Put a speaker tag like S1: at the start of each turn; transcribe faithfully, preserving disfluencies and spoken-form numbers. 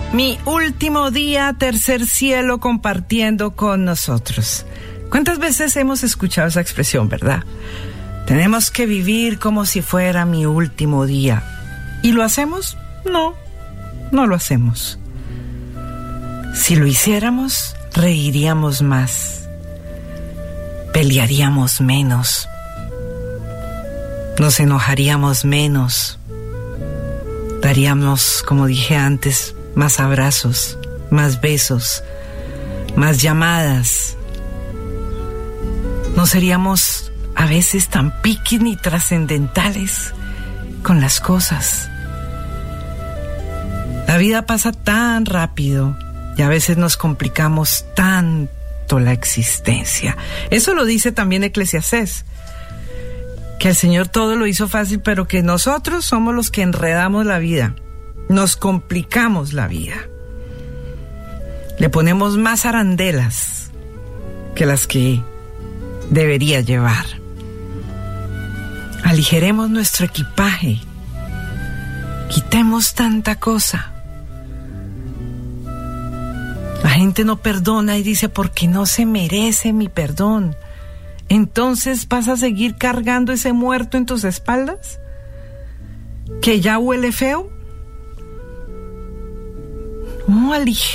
S1: Mi último día, tercer cielo compartiendo con nosotros. ¿Cuántas veces hemos escuchado esa expresión, verdad? Tenemos que vivir como si fuera mi último día. ¿Y lo hacemos? No, no lo hacemos. Si lo hiciéramos, reiríamos más, pelearíamos menos, nos enojaríamos menos, daríamos, como dije antes, más abrazos, más besos, más llamadas. No seríamos a veces tan piquis ni trascendentales con las cosas. La vida pasa tan rápido y a veces nos complicamos tanto la existencia. Eso lo dice también Eclesiastés, que el Señor todo lo hizo fácil, pero que nosotros somos los que enredamos la vida. Nos complicamos la vida. Le ponemos más arandelas que las que debería llevar. Aligeremos nuestro equipaje. Quitemos tanta cosa. La gente no perdona y dice, porque no se merece mi perdón. Entonces, ¿vas a seguir cargando ese muerto en tus espaldas? ¿Que ya huele feo? No, aligera.